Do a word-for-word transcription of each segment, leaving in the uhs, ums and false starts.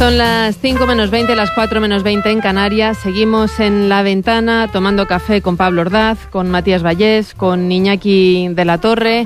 Son las cinco menos veinte, las cuatro menos veinte en Canarias. Seguimos en La Ventana tomando café con Pablo Ordaz, con Matías Vallés, con Iñaki de la Torre.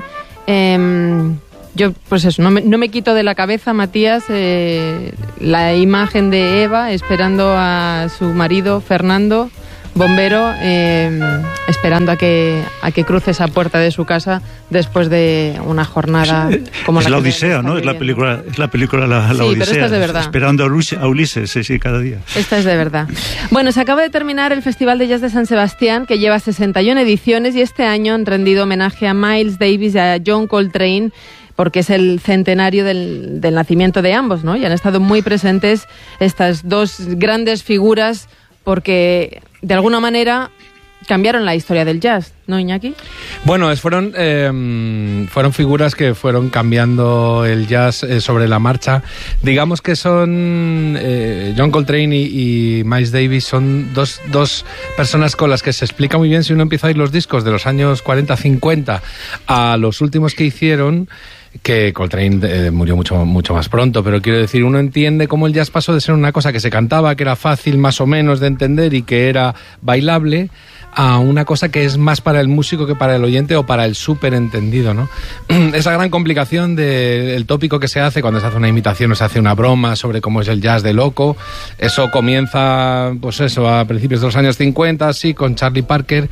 Eh, yo, pues eso, no me, no me quito de la cabeza, Matías, eh, la imagen de Eva esperando a su marido, Fernando, bombero, eh, esperando a que a que cruce esa puerta de su casa después de una jornada como es la, la que Odisea, ¿no? Es la película, es la película la, la sí, Odisea. Pero esta es de verdad. Esperando a Ulises, a Ulises, sí, sí, cada día. Esta es de verdad. Bueno, se acaba de terminar el Festival de Jazz de San Sebastián, que lleva sesenta y una ediciones, y este año han rendido homenaje a Miles Davis y a John Coltrane, porque es el centenario del, del nacimiento de ambos, ¿no? Y han estado muy presentes estas dos grandes figuras, porque de alguna manera cambiaron la historia del jazz, ¿no, Iñaki? Bueno, es, fueron, eh, fueron figuras que fueron cambiando el jazz eh, sobre la marcha. Digamos que son eh, John Coltrane y, y Miles Davis son dos, dos personas con las que se explica muy bien si uno empieza a oír los discos de los años cuarenta, cincuenta a los últimos que hicieron, que Coltrane eh, murió mucho, mucho más pronto, pero quiero decir, uno entiende cómo el jazz pasó de ser una cosa que se cantaba, que era fácil más o menos de entender y que era bailable, a una cosa que es más para el músico que para el oyente o para el súper entendido, ¿no? Esa gran complicación del tópico que se hace cuando se hace una imitación o se hace una broma sobre cómo es el jazz de loco, eso comienza, pues eso, a principios de los años cincuenta, sí, con Charlie Parker,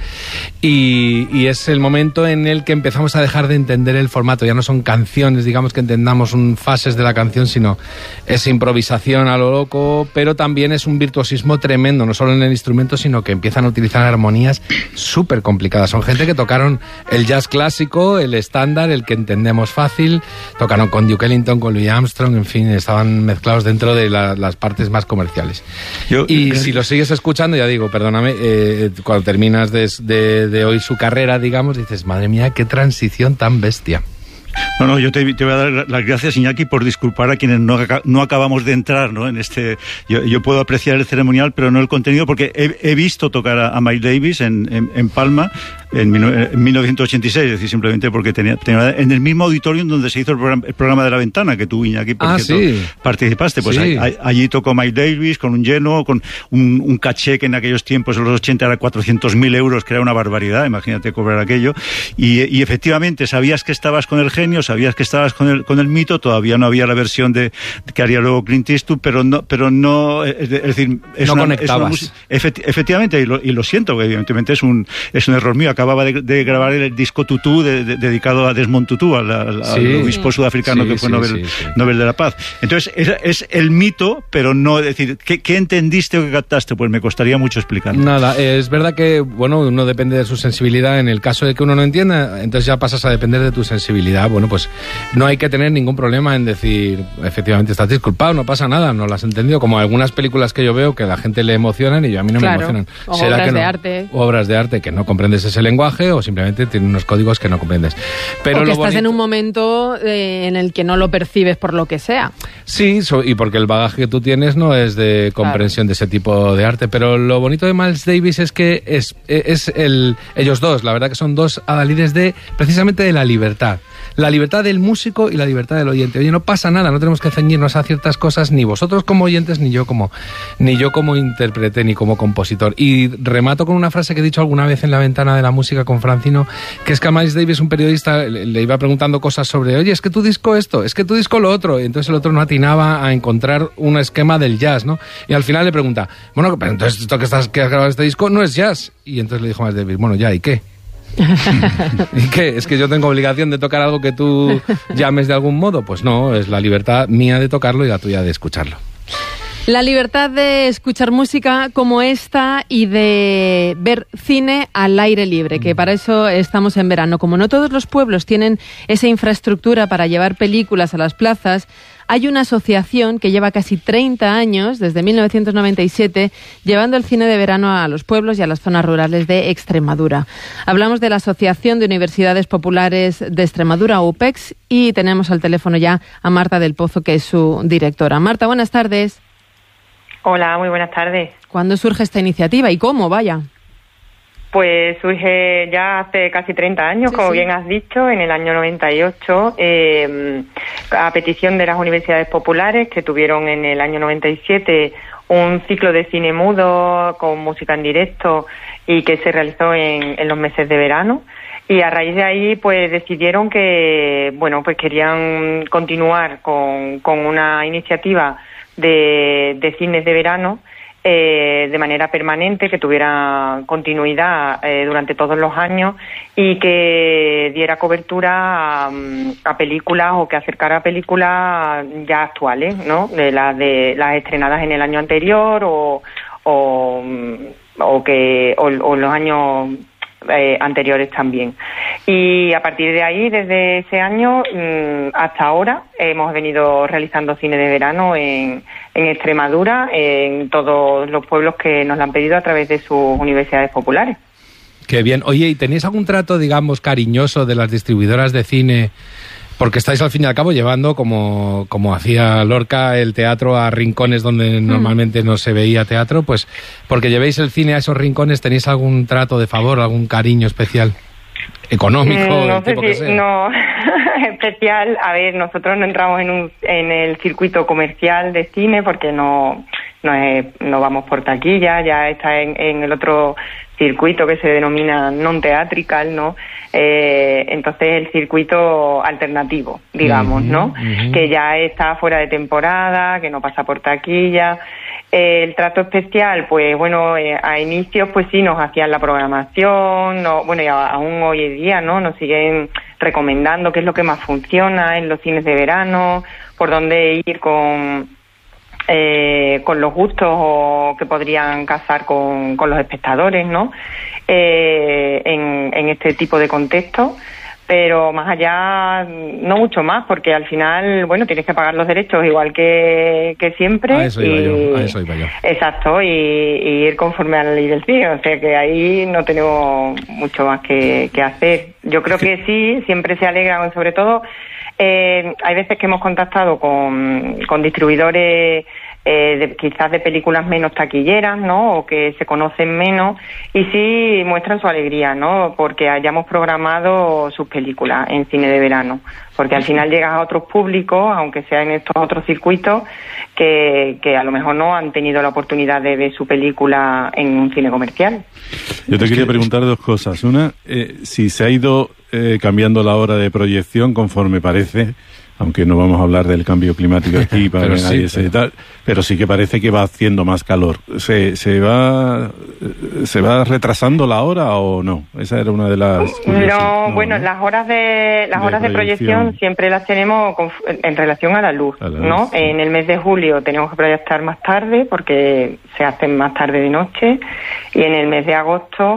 y, y es el momento en el que empezamos a dejar de entender el formato. Ya no son canciones, digamos, que entendamos un fases de la canción, sino es improvisación a lo loco, pero también es un virtuosismo tremendo, no solo en el instrumento, sino que empiezan a utilizar armonías súper complicadas. Son gente que tocaron el jazz clásico, el estándar, el que entendemos fácil, tocaron con Duke Ellington, con Louis Armstrong, en fin, estaban mezclados dentro de la, las partes más comerciales. Yo, y eh, si lo sigues escuchando, ya digo, perdóname, eh, cuando terminas de, de, de oír su carrera, digamos, dices, madre mía, qué transición tan bestia. No, no, yo te, te voy a dar las gracias, Iñaki, por disculpar a quienes no, no acabamos de entrar, ¿no? En este, yo, yo puedo apreciar el ceremonial, pero no el contenido, porque he, he visto tocar a, a Miles Davis en, en, en Palma en, en mil novecientos ochenta y seis, es decir, simplemente porque tenía, tenía en el mismo auditorio en donde se hizo el programa, el programa de La Ventana, que tú, Iñaki, por ah, cierto, sí. participaste. Pues sí. a, a, allí tocó Miles Davis con un lleno, con un, un caché que en aquellos tiempos, en los ochenta, era cuatrocientos mil euros, que era una barbaridad, imagínate cobrar aquello. Y, y efectivamente, sabías que estabas con el genio, sabías que estabas con el, con el mito, todavía no había la versión de que haría luego Clint Eastwood, pero no, pero no, es, es decir, es no una, conectabas. Es una, efecti, efectivamente, y lo, y lo siento, evidentemente es un, es un error mío. Acababa de, de grabar el disco Tutu de, de, dedicado a Desmond Tutu, al, al, sí. al obispo sudafricano sí, que fue sí, Nobel, sí, sí. Nobel de la Paz. Entonces, es, es el mito, pero no, es decir, ¿qué, ¿qué entendiste o qué captaste? Pues me costaría mucho explicar. Nada, es verdad que, bueno, uno depende de su sensibilidad. En el caso de que uno no entienda, entonces ya pasas a depender de tu sensibilidad. Bueno, pues no hay que tener ningún problema en decir, efectivamente estás disculpado, no pasa nada, no lo has entendido, como algunas películas que yo veo que a la gente le emocionan y yo a mí no claro. me emocionan. O ¿Será obras que no? de arte. O obras de arte que no comprendes ese lenguaje o simplemente tienen unos códigos que no comprendes. Pero o que lo estás bonito... en un momento eh, en el que no lo percibes por lo que sea. Sí, so, y porque el bagaje que tú tienes no es de comprensión claro. de ese tipo de arte, pero lo bonito de Miles Davis es que es, es el, ellos dos, la verdad que son dos adalides de, precisamente de la libertad. La libertad del músico y la libertad del oyente. Oye, no pasa nada, no tenemos que ceñirnos a ciertas cosas, ni vosotros como oyentes, ni yo como, ni yo como intérprete, ni como compositor. Y remato con una frase que he dicho alguna vez en La Ventana de la Música con Francino, que es que a Miles Davis, un periodista, le, le iba preguntando cosas sobre, oye, es que tu disco esto, es que tu disco lo otro, y entonces el otro no atinaba a encontrar un esquema del jazz, ¿no? Y al final le pregunta, bueno, pero entonces esto que, estás, que has grabado este disco no es jazz. Y entonces le dijo Miles Davis, bueno, ya, ¿y qué? ¿Y qué? ¿Es que yo tengo obligación de tocar algo que tú llames de algún modo? Pues no, es la libertad mía de tocarlo y la tuya de escucharlo. La libertad de escuchar música como esta y de ver cine al aire libre, que para eso estamos en verano. Como no todos los pueblos tienen esa infraestructura para llevar películas a las plazas, hay una asociación que lleva casi treinta años, desde mil novecientos noventa y siete, llevando el cine de verano a los pueblos y a las zonas rurales de Extremadura. Hablamos de la Asociación de Universidades Populares de Extremadura, U P E X, y tenemos al teléfono ya a Marta del Pozo, que es su directora. Marta, buenas tardes. Hola, muy buenas tardes. ¿Cuándo surge esta iniciativa y cómo? Vaya. Pues surge ya hace casi treinta años, sí, como sí. bien has dicho, en el año noventa y ocho, eh, a petición de las universidades populares que tuvieron en el año noventa y siete un ciclo de cine mudo con música en directo y que se realizó en, en los meses de verano. Y a raíz de ahí, pues decidieron que, bueno, pues querían continuar con, con una iniciativa de, de cines de verano eh, de manera permanente, que tuviera continuidad eh, durante todos los años y que diera cobertura a, a películas o que acercara a películas ya actuales, ¿no? De las de las estrenadas en el año anterior o o, o que o, o los años Eh, anteriores también. Y a partir de ahí, desde ese año mmm, hasta ahora, hemos venido realizando cine de verano en, en Extremadura, en todos los pueblos que nos lo han pedido a través de sus universidades populares. Qué bien. Oye, ¿y tenéis algún trato, digamos, cariñoso de las distribuidoras de cine? Porque estáis al fin y al cabo llevando, como, como hacía Lorca, el teatro a rincones donde mm. normalmente no se veía teatro, pues porque llevéis el cine a esos rincones, ¿tenéis algún trato de favor, algún cariño especial? ¿Económico? Mm, no el tipo sé que si, sea. no, especial. A ver, nosotros no entramos en, un, en el circuito comercial de cine porque no, no, es, no vamos por taquilla, ya está en, en el otro circuito que se denomina non-theatrical, ¿no? Eh, entonces el circuito alternativo, digamos, uh-huh, ¿no? Uh-huh. Que ya está fuera de temporada, que no pasa por taquilla. Eh, el trato especial, pues bueno, eh, a inicios pues sí nos hacían la programación, no, bueno, y a, aún hoy en día, ¿no? Nos siguen recomendando qué es lo que más funciona en los cines de verano, por dónde ir con Eh, con los gustos o que podrían casar con, con los espectadores, ¿no? Eh, en, en este tipo de contexto, pero más allá no mucho más, porque al final, bueno, tienes que pagar los derechos igual que, que siempre. A eso iba y, yo, a eso iba yo. Exacto, y, y ir conforme a la ley del cine, o sea que ahí no tenemos mucho más que, que hacer. Yo creo sí. que sí, siempre se alegran, sobre todo. Eh, hay veces que hemos contactado con, con distribuidores eh, de, quizás de películas menos taquilleras, ¿no? O que se conocen menos y sí muestran su alegría, ¿no? Porque hayamos programado sus películas en cine de verano. Porque al final llegas a otros públicos, aunque sea en estos otros circuitos, que, que a lo mejor no han tenido la oportunidad de ver su película en un cine comercial. Yo te quería preguntar dos cosas. Una, eh, si se ha ido eh, cambiando la hora de proyección conforme parece, aunque no vamos a hablar del cambio climático aquí para que nadie se tal, pero sí que parece que va haciendo más calor. ¿Se, se va se va retrasando la hora o no? Esa era una de las no, no, bueno, ¿no? las horas de las de horas proyección. de proyección siempre las tenemos con, en relación a la luz, a la luz ¿no? Sí. En el mes de julio tenemos que proyectar más tarde porque se hacen más tarde de noche y en el mes de agosto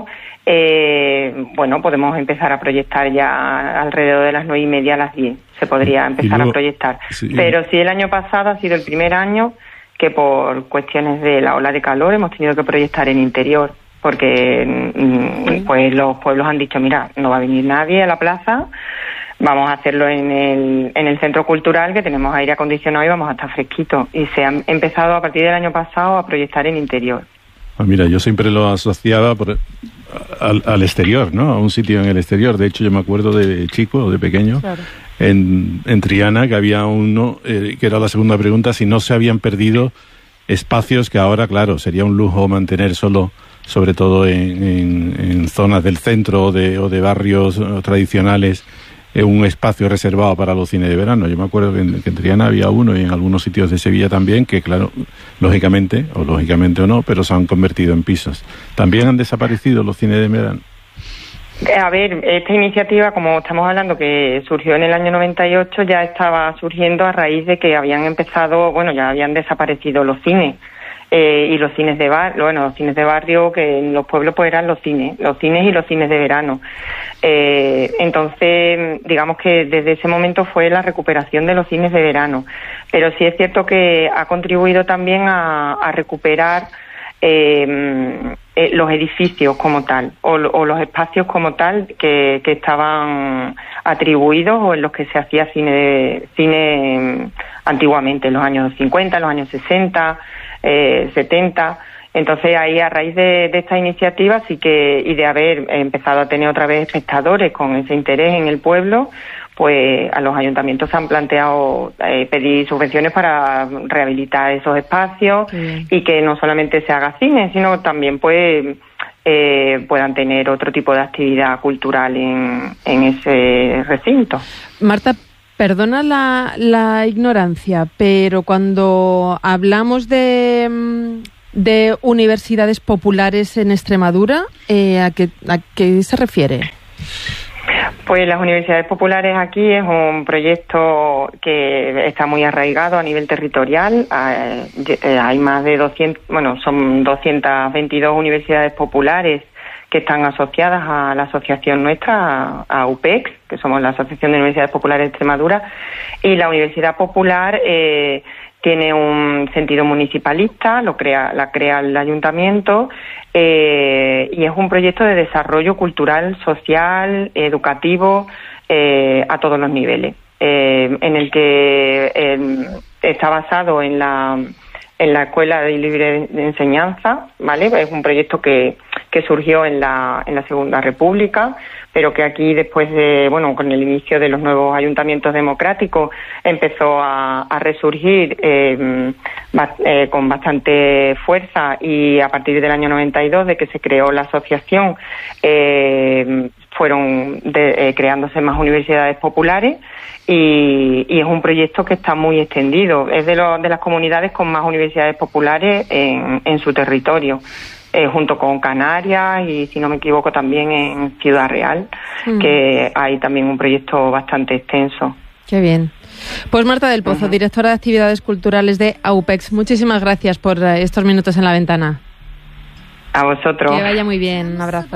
Eh, bueno, podemos empezar a proyectar ya alrededor de las nueve y media a las diez. Se podría empezar luego, a proyectar. Sí, Pero sí, el año pasado ha sido el primer año que por cuestiones de la ola de calor hemos tenido que proyectar en interior, porque mm, pues los pueblos han dicho, mira, no va a venir nadie a la plaza, vamos a hacerlo en el, en el centro cultural, que tenemos aire acondicionado y vamos a estar fresquitos. Y se han empezado a partir del año pasado a proyectar en interior. Ah, mira, yo siempre lo asociaba por, al, al exterior, ¿no? A un sitio en el exterior. De hecho, yo me acuerdo de chico o de pequeño, claro. en, en Triana, que había uno, eh, que era la segunda pregunta, si no se habían perdido espacios que ahora, claro, sería un lujo mantener solo, sobre todo en, en, en zonas del centro o de, o de barrios tradicionales, un espacio reservado para los cines de verano. Yo me acuerdo que en, que en Triana había uno y en algunos sitios de Sevilla también, que claro, lógicamente, o lógicamente o no, pero se han convertido en pisos. ¿También han desaparecido los cines de verano? A ver, esta iniciativa, como estamos hablando, que surgió en el año noventa y ocho, ya estaba surgiendo a raíz de que habían empezado, bueno, ya habían desaparecido los cines. Eh, y los cines de barrio, bueno, los cines de barrio que en los pueblos pues eran los cines, los cines y los cines de verano. Eh, entonces, digamos que desde ese momento fue la recuperación de los cines de verano. Pero sí es cierto que ha contribuido también a, a recuperar eh, eh, los edificios como tal, o, o los espacios como tal que, que estaban atribuidos o en los que se hacía cine, cine antiguamente, en los años cincuenta, en los años sesenta, Eh, setenta, Entonces ahí, a raíz de, de esta iniciativa sí que, y de haber empezado a tener otra vez espectadores con ese interés en el pueblo, pues a los ayuntamientos se han planteado eh, pedir subvenciones para rehabilitar esos espacios sí. y que no solamente se haga cine, sino también pues eh, puedan tener otro tipo de actividad cultural en, en ese recinto. Marta, perdona la, la ignorancia, pero cuando hablamos de, de universidades populares en Extremadura, eh, ¿a qué, a qué se refiere? Pues las universidades populares aquí es un proyecto que está muy arraigado a nivel territorial. Hay más de doscientas, bueno, son doscientas veintidós universidades populares que están asociadas a la asociación nuestra, a U P E X, que somos la Asociación de Universidades Populares de Extremadura, y la Universidad Popular eh, tiene un sentido municipalista, lo crea, la crea el ayuntamiento, eh, y es un proyecto de desarrollo cultural, social, educativo, eh, a todos los niveles, eh, en el que eh, está basado en la en la Escuela de Libre de Enseñanza, ¿vale? Es un proyecto que, que surgió en la, en la Segunda República, pero que aquí después de, bueno, con el inicio de los nuevos ayuntamientos democráticos empezó a, a resurgir eh, ba, eh, con bastante fuerza, y a partir del año noventa y dos, de que se creó la asociación, eh, fueron de, eh, creándose más universidades populares, y, y es un proyecto que está muy extendido. Es de, lo, de las comunidades con más universidades populares en, en su territorio, eh, junto con Canarias y, si no me equivoco, también en Ciudad Real, mm. que hay también un proyecto bastante extenso. Qué bien. Pues Marta del Pozo, uh-huh. directora de Actividades Culturales de A U P E X, muchísimas gracias por estos minutos en la ventana. A vosotros. Que vaya muy bien, un abrazo.